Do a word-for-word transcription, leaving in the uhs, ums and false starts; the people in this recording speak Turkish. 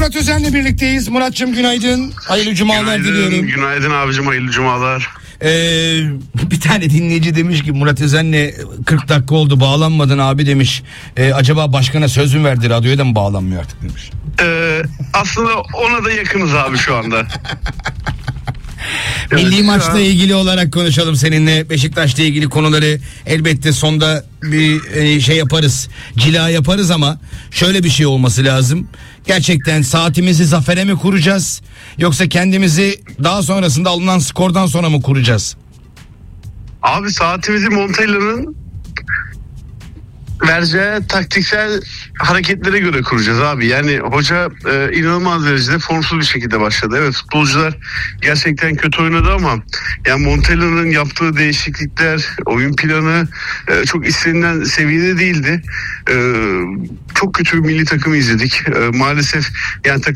Murat Özen'le birlikteyiz. Murat'cığım günaydın. Hayırlı cumalar Günaydın, diliyorum. günaydın abicim, hayırlı cumalar. Ee, bir tane dinleyici demiş ki Murat Özen'le kırk dakika oldu bağlanmadın abi demiş. Ee, acaba başkana söz mü verdi, radyoya da mı bağlanmıyor artık demiş. Ee, aslında ona da yakınız abi şu anda. Milli Evet, maçla ya. ilgili olarak konuşalım seninle. Beşiktaş'la ilgili konuları elbette sonda bir e, şey yaparız. Cila yaparız ama şöyle bir şey olması lazım. Gerçekten saatimizi zafere mi kuracağız? Yoksa kendimizi daha sonrasında alınan skordan sonra mı kuracağız? Abi saatimizi Montella'nın vereceği taktiksel hareketlere göre kuracağız abi. Yani hoca e, inanılmaz derecede formsuz bir şekilde başladı. Evet, futbolcular gerçekten kötü oynadı ama yani Montella'nın yaptığı değişiklikler, oyun planı e, çok istenilen seviyede değildi. E, çok kötü bir milli takımı izledik. E, maalesef yani takım